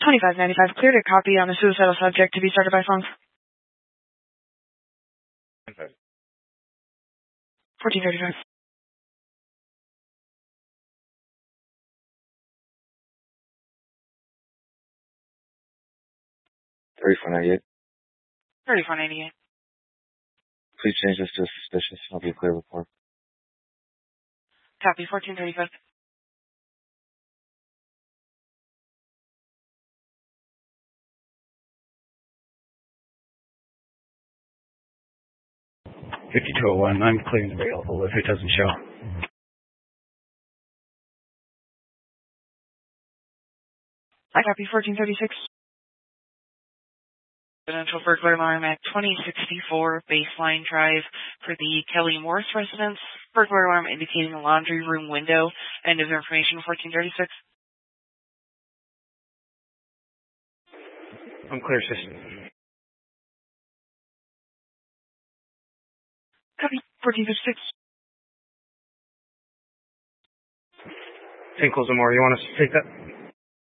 2595, cleared a copy on a suicidal subject to be started by phone. 1435. 3498. 3498. Please change this to suspicious. I'll be a clear report. Copy, 1435. I'm clear and available if it doesn't show. I copy, 1436. Residential burglar alarm at 2064 Baseline Drive for the Kelly Morris residence. Burglar alarm indicating a laundry room window. End of information, 1436. I'm clear, system. Copy, 1456. Tinkles and more. You want us to take that?